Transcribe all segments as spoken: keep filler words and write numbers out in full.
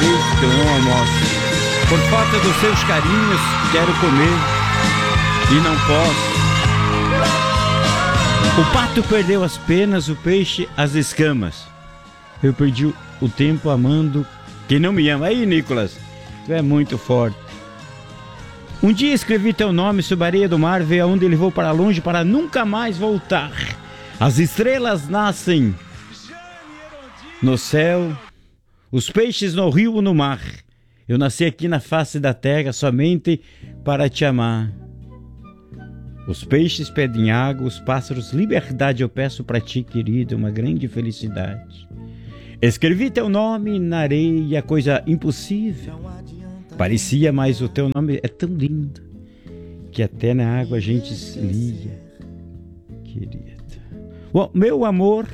três que eu não almoço. Por falta dos seus carinhos, quero comer e não posso. O pato perdeu as penas, o peixe as escamas. Eu perdi o tempo amando quem não me ama. Aí, Nicolas, tu é muito forte. Um dia escrevi teu nome sobre a areia do mar, veio aonde ele voou para longe para nunca mais voltar. As estrelas nascem no céu, os peixes no rio ou no mar. Eu nasci aqui na face da terra somente para te amar. Os peixes pedem água, os pássaros liberdade eu peço para ti, querido, uma grande felicidade. Escrevi teu nome na areia, coisa impossível. Parecia, mas o teu nome é tão lindo que até na água a gente se lia, querida. Bom, meu amor,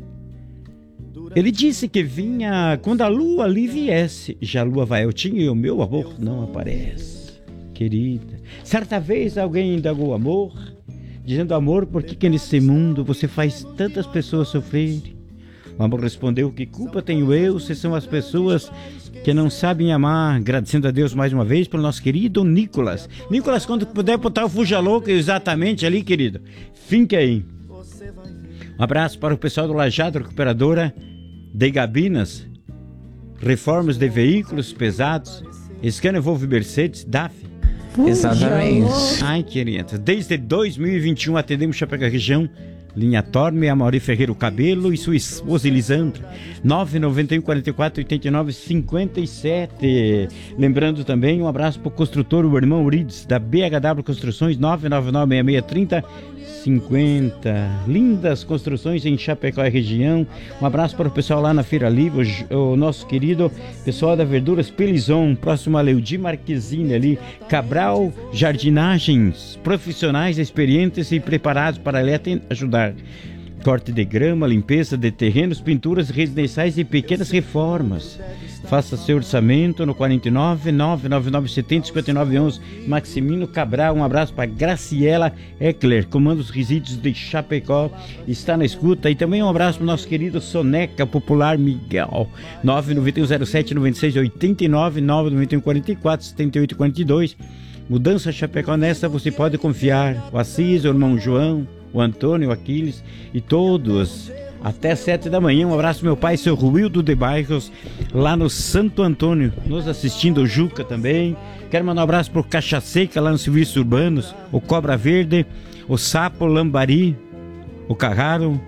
ele disse que vinha quando a lua ali viesse. Já a lua vai altinha e o meu amor não aparece, querida. Certa vez alguém indagou amor, dizendo: amor, por que que nesse mundo você faz tantas pessoas sofrerem? O amor respondeu: que culpa tenho eu se são as pessoas que não sabem amar. Agradecendo a Deus mais uma vez pelo nosso querido Nicolas. Nicolas, quando puder botar o Fuja Louca exatamente ali, querido, fique aí. Um abraço para o pessoal do Lajado Recuperadora de Gabinas, reformas de veículos pesados, Scania Volvo Mercedes, D A F. Exatamente. Ai, querida, desde dois mil e vinte e um atendemos Chapecó região, linha Torme, Amaury Ferreira o Cabelo e sua esposa Elisandra. Nove nove um, quatro quatro, oito nove cinco sete. Lembrando também um abraço para o construtor, o irmão Urides, da B H W Construções. Nove nove nove, seis seis três zero, cinquenta. Lindas construções em Chapecó e região. Um abraço para o pessoal lá na Feira Livre, o, o nosso querido pessoal da Verduras Pelizon, próximo a Leudi Marquezine ali. Cabral Jardinagens, profissionais experientes e preparados para lhe ajudar. Corte de grama, limpeza de terrenos, pinturas residenciais e pequenas reformas. Faça seu orçamento no quarenta e nove, nove nove nove, setenta, cinquenta e nove, onze. Maximino Cabral. Um abraço para Graciela Eckler, comanda os resíduos de Chapecó, está na escuta. E também um abraço para o nosso querido Soneca Popular Miguel. Nove nove um zero sete nove seis oito nove, nove nove um quatro quatro, sete oito quatro dois. Mudança Chapecó, nessa você pode confiar. O Assis, o irmão João, o Antônio, o Aquiles e todos. Até sete da manhã. Um abraço meu pai, seu Ruildo de Bairros, lá no Santo Antônio, nos assistindo. O Juca também. Quero mandar um abraço pro Caixa Seca, lá no Serviços Urbanos, o Cobra Verde, o Sapo, o Lambari, o Carraro,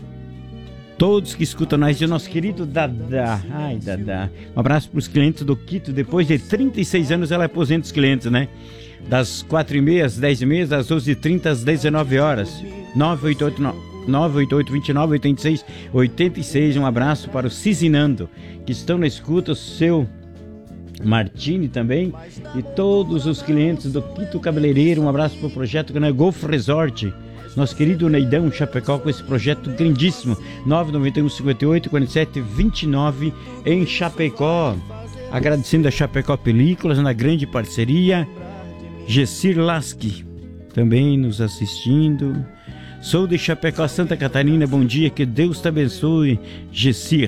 todos que escutam nós, e o nosso querido Dadá. Ai, Dadá. Um abraço pros clientes do Quito. Depois de trinta e seis anos ela aposenta os clientes, né? Das quatro e meia às dez e meia, das doze e trinta às dezenove horas. nove oito oito nove oito oito, dois nove, oito seis oito seis. Um abraço para o Cizinando, que estão na escuta, o seu Martini também, e todos os clientes do Quito Cabeleireiro. Um abraço para o projeto Golf Resort, nosso querido Neidão Chapecó, com esse projeto grandíssimo. Nove nove um, cinquenta e oito, quarenta e sete, vinte e nove em Chapecó. Agradecendo a Chapecó Películas na grande parceria. Gessir Lasky também nos assistindo. Sou de Chapecó, Santa Catarina. Bom dia, que Deus te abençoe, Gessir.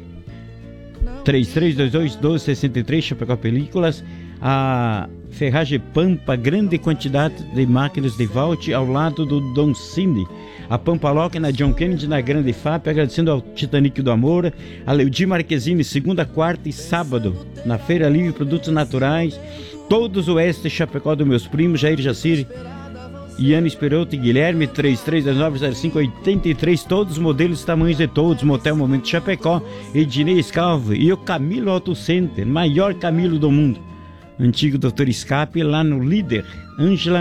três três dois dois, doze sessenta e três, Chapecó Películas. A Ferragem Pampa, grande quantidade de máquinas de Vault ao lado do Don Cine. A Pampa Lock na John Kennedy, na Grande F A P. Agradecendo ao Titanic do Amor, a Leudi Marquezine, segunda, quarta e sábado na Feira Livre Produtos Naturais. Todos o Oeste Chapecó dos meus primos, Jair Jacir, Iane Esperoto e Guilherme. Três três dois nove zero cinco oito três. Todos os modelos e tamanhos de todos. Motel Momento Chapecó, Ednei Scalvo e o Camilo Auto Center, maior Camilo do mundo. Antigo doutor Escape, lá no Líder. Ângela,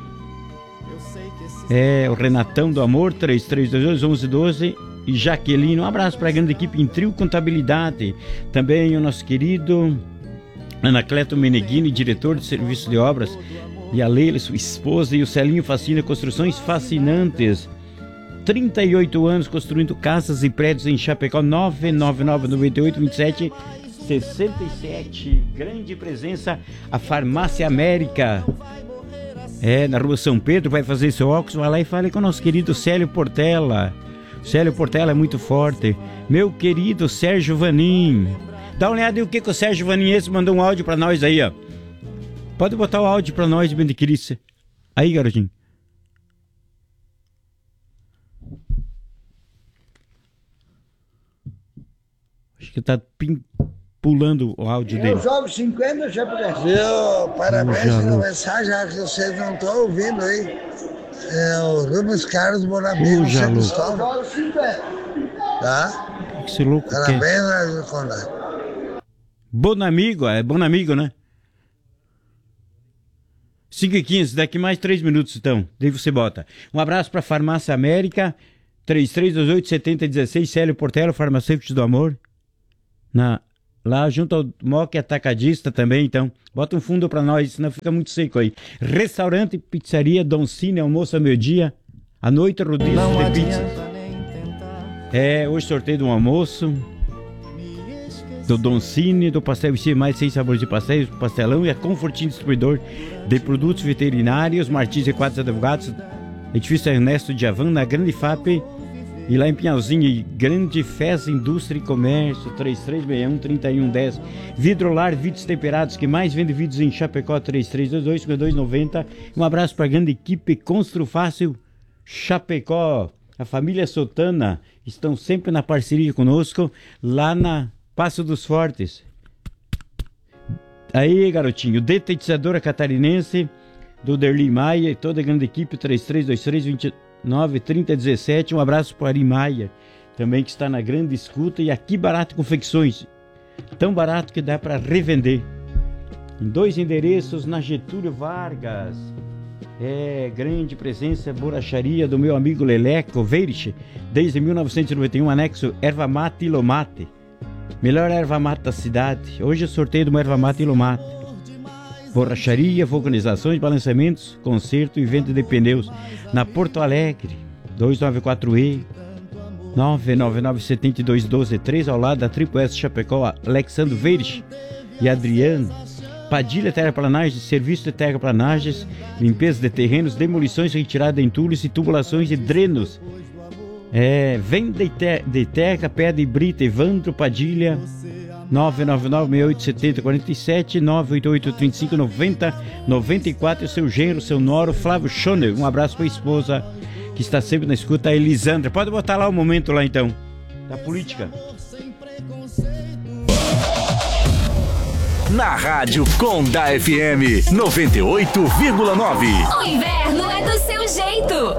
é, o Renatão do Amor. Três três dois dois, onze doze. E Jaqueline. Um abraço para a grande equipe em Trio Contabilidade. Também o nosso querido Anacleto Meneghini, diretor de serviço de obras, e a Leila, sua esposa, e o Celinho Fascina Construções Fascinantes. trinta e oito anos construindo casas e prédios em Chapecó. Nove nove nove, nove oito, vinte e sete, sessenta e sete. Grande presença a Farmácia América, é, na rua São Pedro. Vai fazer seu óculos, vai lá e fale com o nosso querido Célio Portela. Célio Portela é muito forte. Meu querido Sérgio Vanim, Dá uma olhada aí o que, que o Sérgio Vaninhense mandou um áudio pra nós aí, ó. Pode botar o áudio pra nós, bem de Cris. Aí, garotinho. Acho que tá pin... pulando o áudio Eu dele. Eu jogo cinquenta já Brasil. Parabéns pela mensagem que vocês não estão ouvindo aí. É o Rubens Carlos Bonamigo, São Cristóvão. Eu jogo cinquenta. Tá? Que esse louco Parabéns, quer. Brasil Condado. Bonamigo, é Bonamigo, né? cinco e quinze, daqui mais três minutos, então. Daí você bota. Um abraço pra Farmácia América, três três dois oito, sete zero um seis, Célio Portela, Farmacêutico do Amor. Na, lá junto ao Moque Atacadista também, então. Bota um fundo pra nós, senão fica muito seco aí. Restaurante, pizzaria, Don Cine, almoço ao meio-dia. À noite, rodízio de pizza. É, hoje sorteio de um almoço. Do Don Cine, do Pastel Vici, mais seis sabores de pastéis, pastelão e a Confortinho Distribuidor de Produtos Veterinários, Martins e Quadros Advogados, Edifício Ernesto de Avan, na Grande F A P, e lá em Pinhalzinho, Grande Fez Indústria e Comércio, três três seis um, três um um zero. Vidrolar, vidros temperados, que mais vende vidros em Chapecó, três três dois dois, cinco dois nove zero. Um abraço para a grande equipe Constru Fácil Chapecó. A família Sotana estão sempre na parceria conosco, lá na Passo dos Fortes. Aí, garotinho, Detetizadora Catarinense, do Derli Maia e toda a grande equipe, três três dois três, dois nove, três zero um sete. Um abraço para Ari Maia, também que está na grande escuta. E Aqui Barato Confecções, tão barato que dá para revender. Em dois endereços, na Getúlio Vargas. É, grande presença, borracharia do meu amigo Leleco Veirich, desde mil novecentos e noventa e um, anexo Erva Mate e Lomate. Melhor erva mate da cidade. Hoje é sorteio de uma erva mate e lomate. Borracharia, vulcanizações, balançamentos, conserto e venda de pneus. Na Porto Alegre, dois nove quatro E, nove nove nove sete dois um dois três, ao lado da Triple S Chapecó, Alexandre Veirich e Adriano. Padilha Terraplanagens, serviço de terraplanagens, limpeza de terrenos, demolições, retirada de entulhos e tubulações e drenos. É, venda de, ter, de terra, pedra e brita, Evandro Padilha, nove nove nove, seis oito sete zero, quatro sete, nove oito oito, três cinco nove zero, nove quatro, seu genro, seu noro, Flávio Schoner. Um abraço para a esposa que está sempre na escuta, a Elisandra. Pode botar lá o momento lá então, da política. Na Rádio Conda F M noventa e oito vírgula nove. O inverno é do seu jeito.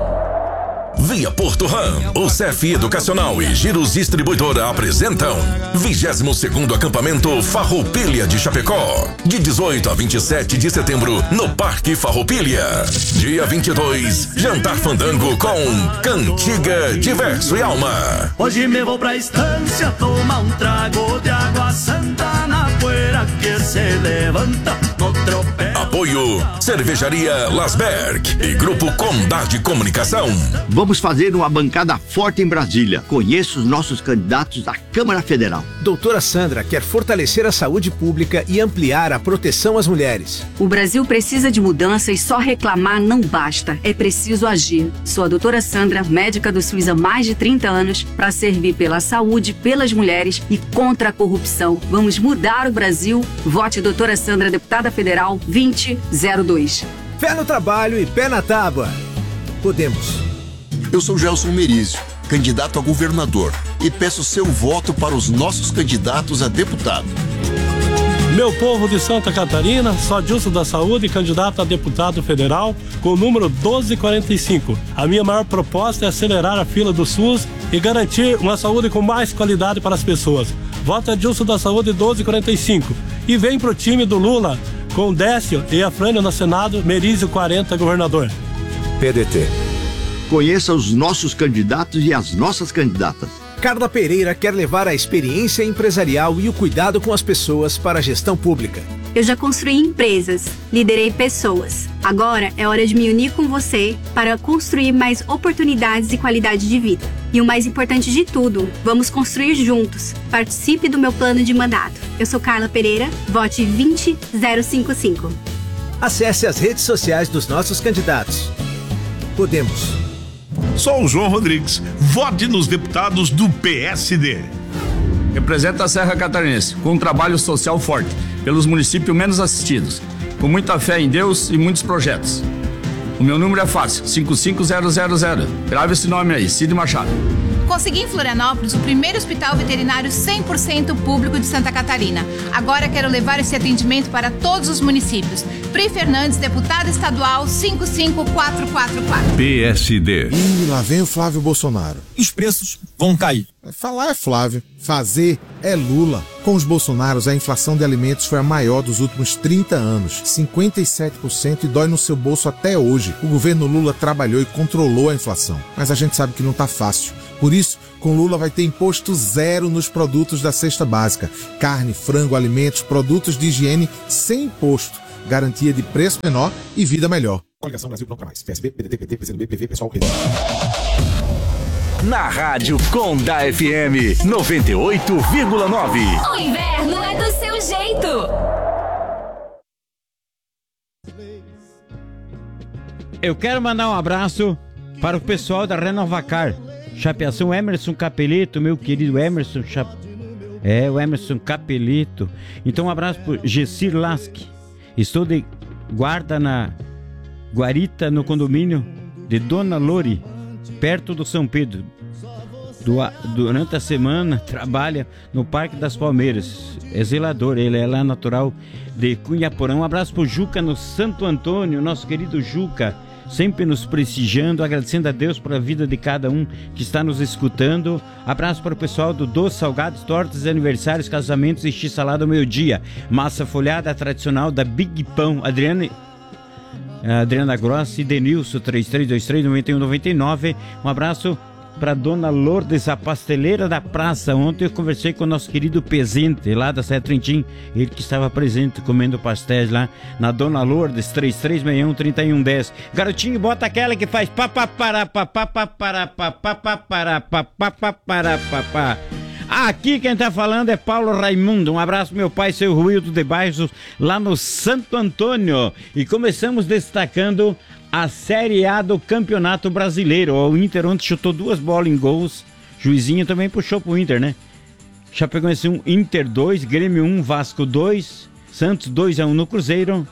Via Porto Ram, o C F Educacional e Giros Distribuidora apresentam vigésimo segundo Acampamento Farroupilha de Chapecó, de dezoito a vinte e sete de setembro, no Parque Farroupilha. Dia vinte e dois, Jantar Fandango com Cantiga, Diverso e Alma. Hoje me vou pra estância tomar um trago de água santa na poeira que se levanta no tropel. Apoio Cervejaria Lasberg e Grupo Condade Comunicação. Vamos fazer uma bancada forte em Brasília. Conheça os nossos candidatos à Câmara Federal. Doutora Sandra quer fortalecer a saúde pública e ampliar a proteção às mulheres. O Brasil precisa de mudança e só reclamar não basta. É preciso agir. Sou a doutora Sandra, médica do SUS há mais de trinta anos, para servir pela saúde, pelas mulheres e contra a corrupção. Vamos mudar o Brasil. Vote doutora Sandra, deputada federal, vinte zero dois. Pé no trabalho e pé na tábua. Podemos. Eu sou Gelson Merizio, candidato a governador, e peço seu voto para os nossos candidatos a deputado. Meu povo de Santa Catarina, sou Adilson da Saúde, candidato a deputado federal, com o número doze quarenta e cinco. A minha maior proposta é acelerar a fila do SUS e garantir uma saúde com mais qualidade para as pessoas. Voto Adilson da Saúde doze quarenta e cinco. E vem pro time do Lula, com Décio e a Frânio no Senado, Merizio quarenta, governador. P D T. Conheça os nossos candidatos e as nossas candidatas. Carla Pereira quer levar a experiência empresarial e o cuidado com as pessoas para a gestão pública. Eu já construí empresas, liderei pessoas. Agora é hora de me unir com você para construir mais oportunidades e qualidade de vida. E o mais importante de tudo, vamos construir juntos. Participe do meu plano de mandato. Eu sou Carla Pereira, vote vinte zero cinquenta e cinco. Acesse as redes sociais dos nossos candidatos. Podemos. Sou o João Rodrigues. Vote nos deputados do P S D. representa a Serra Catarinense com um trabalho social forte pelos municípios menos assistidos, com muita fé em Deus e muitos projetos. O meu número é fácil, cinco cinco zero zero zero. Grave esse nome aí, Cid Machado. Consegui em Florianópolis o primeiro hospital veterinário cem por cento público de Santa Catarina. Agora quero levar esse atendimento para todos os municípios. Pri Fernandes, deputada estadual cinco cinco quatro quatro quatro. P S D. Ih, lá vem o Flávio Bolsonaro. Os preços vão cair. Falar é Flávio, fazer é Lula. Com os Bolsonaros, a inflação de alimentos foi a maior dos últimos trinta anos, cinquenta e sete por cento, e dói no seu bolso até hoje. O governo Lula trabalhou e controlou a inflação, mas a gente sabe que não tá fácil. Por isso, com Lula vai ter imposto zero nos produtos da cesta básica. Carne, frango, alimentos, produtos de higiene sem imposto. Garantia de preço menor e vida melhor. Coligação Brasil Pronto Pra Mais. P S B, P D T, P T, P C do B, P V, Pessoal, P Na Rádio Conda F M noventa e oito vírgula nove. O inverno é do seu jeito. Eu quero mandar um abraço para o pessoal da Renovacar. Chapeação, Emerson Capelito, meu querido Emerson Chap... É, o Emerson Capelito. Então um abraço para Gessir Lasky. Estou de guarda na guarita no condomínio de Dona Lori, perto do São Pedro. Durante a semana trabalha no Parque das Palmeiras. É zelador, ele é lá natural de Cunhaporã. Um abraço pro Juca no Santo Antônio, nosso querido Juca, sempre nos prestigiando, agradecendo a Deus pela vida de cada um que está nos escutando. Abraço para o pessoal do Doce, Salgados, Tortas, Aniversários, Casamentos e X-Salada ao meio-dia. Massa folhada tradicional da Big Pão. Adriana... Adriana Grossi, Denilson, três três dois três, nove um nove nove. Um abraço para Dona Lourdes, a pasteleira da praça. Ontem eu conversei com o nosso querido Pezente, lá da Serra Trentim, ele que estava presente comendo pastéis lá na Dona Lourdes, três três seis um, três um um zero. Garotinho, bota aquela que faz papapara, papapara, papapara, papapara, papá. Aqui quem tá falando é Paulo Raimundo. Um abraço, meu pai, seu Ruildo de Baixos, lá no Santo Antônio. E começamos destacando a Série A do Campeonato Brasileiro. O Inter ontem chutou duas bolas em gols. Juizinho também puxou pro Inter, né? Chapecoense um, Inter dois, Grêmio um, Vasco dois, Santos dois a um no Cruzeiro.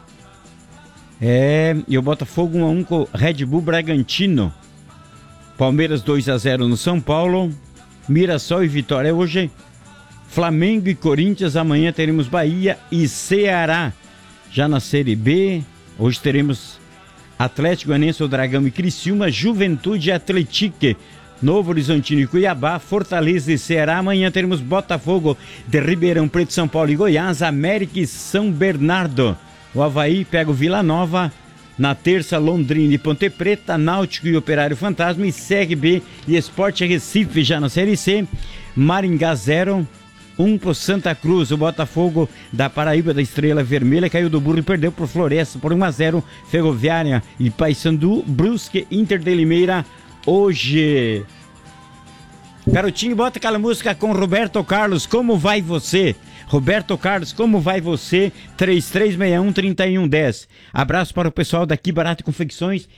É, e o Botafogo um a um com o Red Bull Bragantino. Palmeiras dois a zero no São Paulo. Mirassol e Vitória hoje. Flamengo e Corinthians. Amanhã teremos Bahia e Ceará. Já na Série B, hoje teremos Atlético Goianiense, o Dragão e Criciúma, Juventude e Atlético, Novo Horizontino e Cuiabá, Fortaleza e Ceará. Amanhã teremos Botafogo de Ribeirão Preto, São Paulo e Goiás, América e São Bernardo. O Avaí pega o Vila Nova. Na terça, Londrina e Ponte Preta, Náutico e Operário Fantasma, e C R B e Sport Recife já na Série C. Maringá zero, um pro Santa Cruz. O Botafogo da Paraíba da Estrela Vermelha caiu do burro e perdeu pro Floresta por um a zero. Ferroviária e Paysandu, Brusque, Inter de Limeira hoje. Garotinho, bota aquela música com Roberto Carlos, Como Vai Você? Roberto Carlos, como vai você? três três seis um, três um um zero. Abraço para o pessoal daqui, Barato Confecções.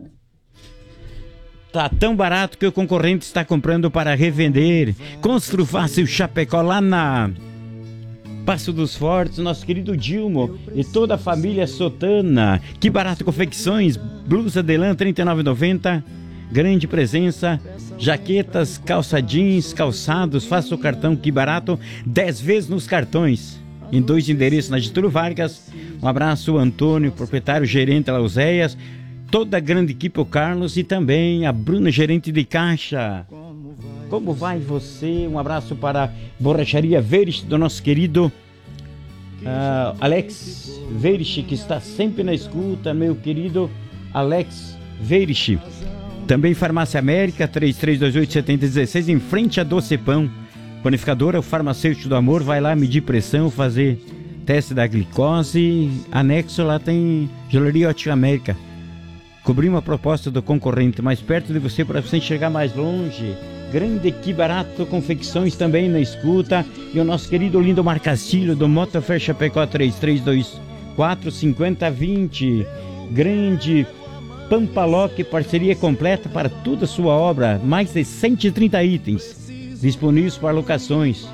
Tá tão barato que o concorrente está comprando para revender. Constru Fácil Chapecó, lá na Passo dos Fortes, nosso querido Dilmo e toda a família Sotana. Que Barato Confecções, blusa de lã trinta e nove reais e noventa centavos. Grande presença, jaquetas, calça jeans, calçados, faça o cartão Que Barato, dez vezes nos cartões, em dois endereços na Getúlio Vargas. Um abraço, Antônio, proprietário, gerente Lauséias, toda a grande equipe, o Carlos e também a Bruna, gerente de caixa. Como vai você? Um abraço para a Borracharia Verich, do nosso querido uh, Alex Verich, que está sempre na escuta, meu querido Alex Verich. Também Farmácia América, três três dois oito, sete zero um seis, em frente a Doce Pão. Panificadora, o farmacêutico do amor, vai lá medir pressão, fazer teste da glicose. Anexo lá tem Gelaria Ótica América. Cobrir uma proposta do concorrente mais perto de você para você enxergar mais longe. Grande Que Barato Confecções também na escuta. E o nosso querido Lindomar Castilho do Motofer Chapecó, três três dois quatro, cinco zero dois zero. Grande Pampaloc, parceria completa para toda a sua obra, mais de cento e trinta itens disponíveis para locações.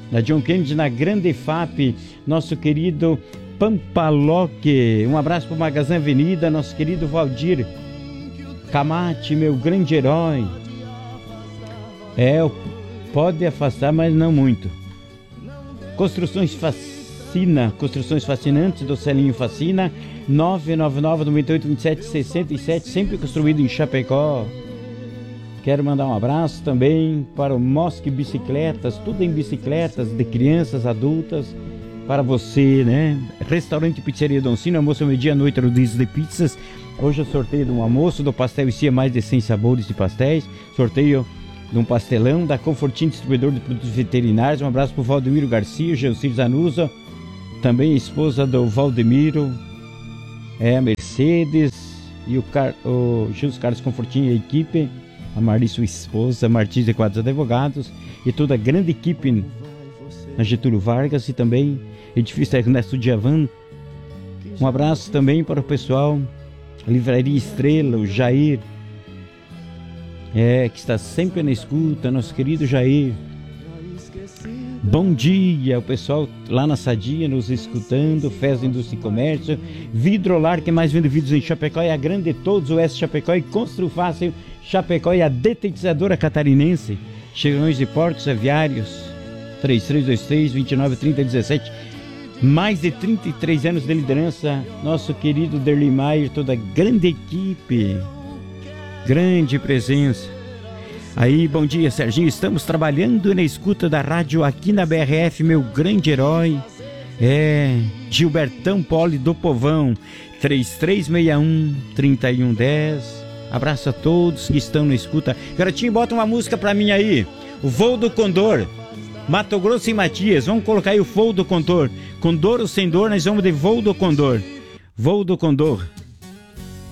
da John Kennedy, na Grande F A P, nosso querido Pampaloque. Um abraço para o Magazine Avenida, nosso querido Valdir Camate, meu grande herói. É, pode afastar, mas não muito. Construções Fascina, Construções Fascinantes do Celinho Fascina, nove nove nove, nove oito dois sete, seis sete, sempre construído em Chapecó. Quero mandar um abraço também para o Mosque Bicicletas, tudo em bicicletas de crianças, adultas, para você, né? Restaurante Pizzaria Don Cine, almoço meio-dia à noite, rodízio de pizzas. Hoje eu sorteio de um almoço do Pastel e Cia, mais de cem sabores de pastéis. Sorteio de um pastelão da Confortinho, distribuidor de produtos veterinários. Um abraço para o Valdemiro Garcia, Geocir Zanusa, também a esposa do Valdemiro, é a Mercedes e o, Car... o Gilson Carlos Confortinho e a equipe, a Marli, sua esposa, Martins e Quadros Advogados e toda a grande equipe na Getúlio Vargas e também edifício Ernesto Djavan. Um abraço também para o pessoal Livraria Estrela, o Jair, é, que está sempre na escuta, nosso querido Jair. Bom dia, o pessoal lá na Sadia nos escutando, Fez Indústria e Comércio, Vidrolar, que mais vende vidros em Chapecó, é a Grande de Todos, o Oeste Chapecó e Constru Fácil Chapecó e a Detetizadora Catarinense, Cheirões de Portos Aviários, três três dois três, dois nove três zero um sete, mais de trinta e três anos de liderança, nosso querido Derli Maier, toda a grande equipe, grande presença. Aí, bom dia, Serginho, estamos trabalhando na escuta da rádio aqui na B R F, meu grande herói, é Gilbertão Poli do Povão, três três seis um, três um um zero. Abraço a todos que estão na escuta. Garotinho, bota uma música pra mim aí, o Voo do Condor, Mato Grosso e Matias, vamos colocar aí o Voo do Condor, com dor ou sem dor, nós vamos de Voo do Condor, Voo do Condor.